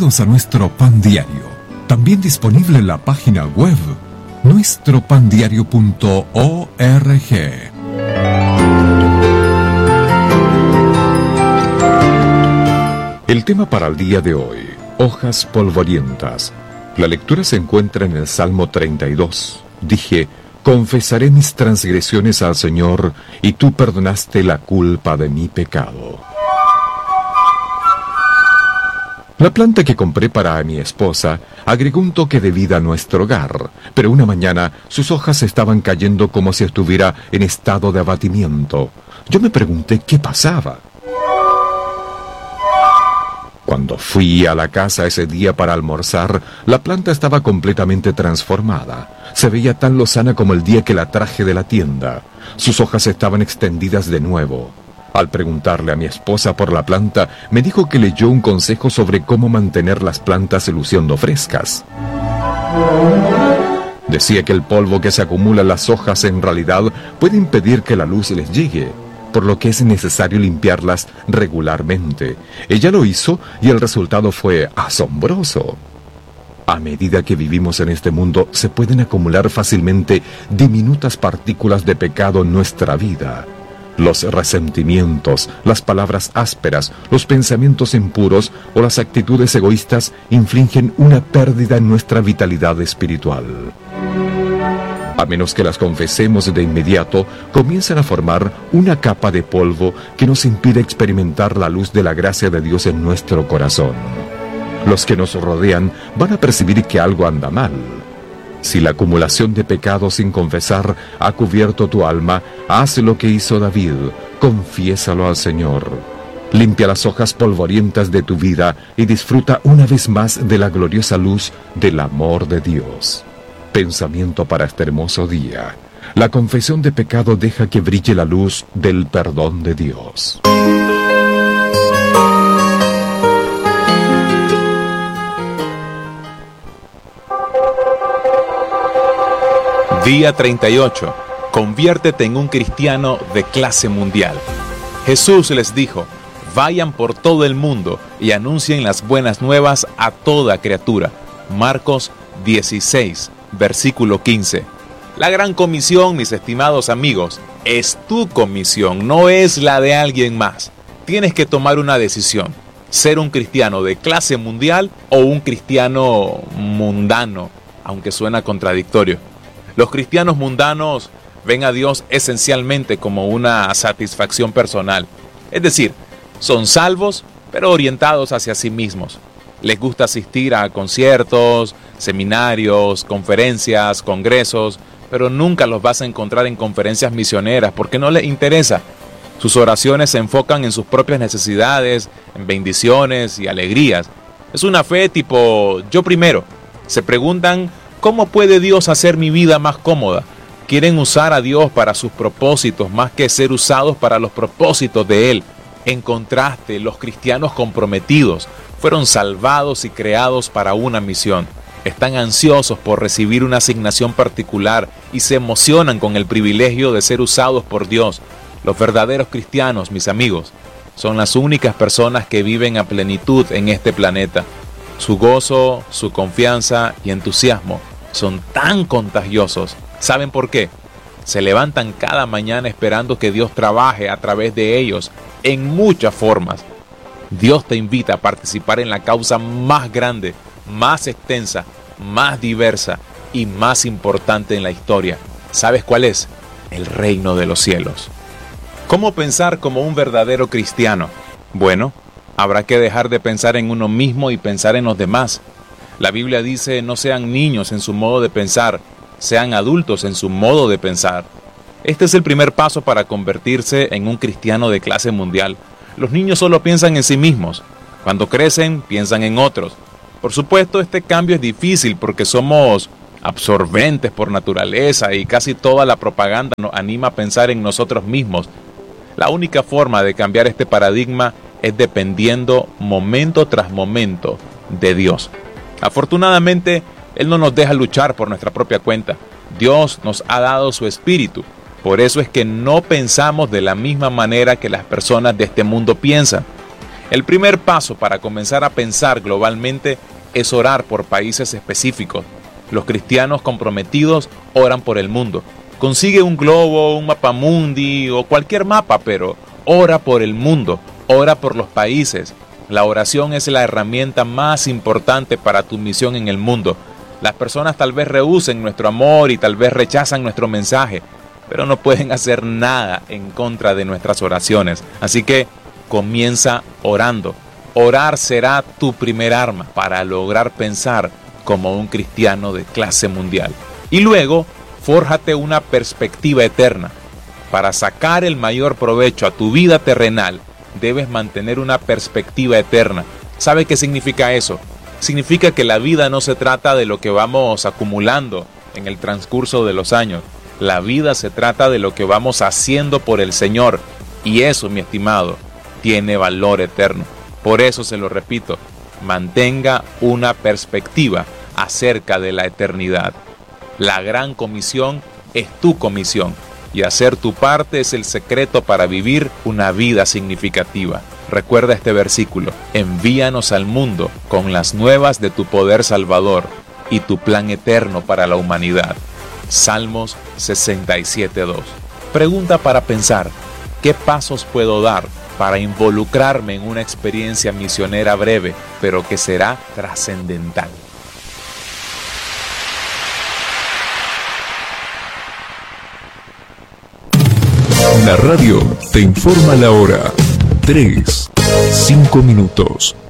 Bienvenidos a nuestro Pan Diario, también disponible en la página web nuestropandiario.org. El tema para el día de hoy: hojas polvorientas. La lectura se encuentra en el Salmo 32. Dije: confesaré mis transgresiones al Señor, y tú perdonaste la culpa de mi pecado. La planta que compré para mi esposa agregó un toque de vida a nuestro hogar, pero una mañana sus hojas estaban cayendo como si estuviera en estado de abatimiento. Yo me pregunté qué pasaba. Cuando fui a la casa ese día para almorzar, la planta estaba completamente transformada. Se veía tan lozana como el día que la traje de la tienda. Sus hojas estaban extendidas de nuevo. Al preguntarle a mi esposa por la planta, me dijo que leyó un consejo sobre cómo mantener las plantas luciendo frescas. Decía que el polvo que se acumula en las hojas en realidad puede impedir que la luz les llegue, por lo que es necesario limpiarlas regularmente. Ella lo hizo y el resultado fue asombroso. A medida que vivimos en este mundo, se pueden acumular fácilmente diminutas partículas de pecado en nuestra vida. Los resentimientos, las palabras ásperas, los pensamientos impuros o las actitudes egoístas infligen una pérdida en nuestra vitalidad espiritual. A menos que las confesemos de inmediato, comienzan a formar una capa de polvo que nos impide experimentar la luz de la gracia de Dios en nuestro corazón. Los que nos rodean van a percibir que algo anda mal. Si la acumulación de pecados sin confesar ha cubierto tu alma, haz lo que hizo David: confiésalo al Señor. Limpia las hojas polvorientas de tu vida y disfruta una vez más de la gloriosa luz del amor de Dios. Pensamiento para este hermoso día: la confesión de pecado deja que brille la luz del perdón de Dios. Día 38. Conviértete en un cristiano de clase mundial. Jesús les dijo: vayan por todo el mundo y anuncien las buenas nuevas a toda criatura. Marcos 16, versículo 15. La gran comisión, mis estimados amigos, es tu comisión, no es la de alguien más. Tienes que tomar una decisión: ser un cristiano de clase mundial o un cristiano mundano, aunque suena contradictorio. Los cristianos mundanos ven a Dios esencialmente como una satisfacción personal. Es decir, son salvos, pero orientados hacia sí mismos. Les gusta asistir a conciertos, seminarios, conferencias, congresos, pero nunca los vas a encontrar en conferencias misioneras porque no les interesa. Sus oraciones se enfocan en sus propias necesidades, en bendiciones y alegrías. Es una fe tipo yo primero. Se preguntan: ¿cómo puede Dios hacer mi vida más cómoda? Quieren usar a Dios para sus propósitos más que ser usados para los propósitos de Él. En contraste, los cristianos comprometidos fueron salvados y creados para una misión. Están ansiosos por recibir una asignación particular y se emocionan con el privilegio de ser usados por Dios. Los verdaderos cristianos, mis amigos, son las únicas personas que viven a plenitud en este planeta. Su gozo, su confianza y entusiasmo son tan contagiosos. ¿Saben por qué? Se levantan cada mañana esperando que Dios trabaje a través de ellos en muchas formas. Dios te invita a participar en la causa más grande, más extensa, más diversa y más importante en la historia. ¿Sabes cuál es? El reino de los cielos. ¿Cómo pensar como un verdadero cristiano? Bueno, habrá que dejar de pensar en uno mismo y pensar en los demás. La Biblia dice: no sean niños en su modo de pensar, sean adultos en su modo de pensar. Este es el primer paso para convertirse en un cristiano de clase mundial. Los niños solo piensan en sí mismos. Cuando crecen, piensan en otros. Por supuesto, este cambio es difícil porque somos absorbentes por naturaleza y casi toda la propaganda nos anima a pensar en nosotros mismos. La única forma de cambiar este paradigma es dependiendo momento tras momento de Dios. Afortunadamente, Él no nos deja luchar por nuestra propia cuenta. Dios nos ha dado su espíritu. Por eso es que no pensamos de la misma manera que las personas de este mundo piensan. El primer paso para comenzar a pensar globalmente es orar por países específicos. Los cristianos comprometidos oran por el mundo. Consigue un globo, un mapamundi o cualquier mapa, pero ora por el mundo, ora por los países. La oración es la herramienta más importante para tu misión en el mundo. Las personas tal vez rehúsen nuestro amor y tal vez rechazan nuestro mensaje, pero no pueden hacer nada en contra de nuestras oraciones. Así que comienza orando. Orar será tu primer arma para lograr pensar como un cristiano de clase mundial. Y luego, fórjate una perspectiva eterna. Para sacar el mayor provecho a tu vida terrenal, debes mantener una perspectiva eterna. ¿Sabe qué significa eso? Significa que la vida no se trata de lo que vamos acumulando en el transcurso de los años. La vida se trata de lo que vamos haciendo por el Señor. Y eso, mi estimado, tiene valor eterno. Por eso se lo repito, mantenga una perspectiva acerca de la eternidad. La gran comisión es tu comisión y hacer tu parte es el secreto para vivir una vida significativa. Recuerda este versículo: envíanos al mundo con las nuevas de tu poder salvador y tu plan eterno para la humanidad. Salmos 67:2. Pregunta para pensar: ¿qué pasos puedo dar para involucrarme en una experiencia misionera breve, pero que será trascendental? La radio te informa la hora. 3, 5 minutos.